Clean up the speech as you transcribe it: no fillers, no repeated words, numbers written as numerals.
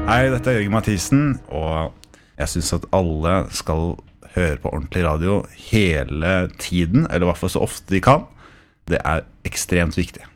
Hei, dette Jørgen Mathisen, og jeg synes at alle skal høre på ordentlig radio hele tiden, eller I hvert fall så ofte de kan. Det ekstremt viktig.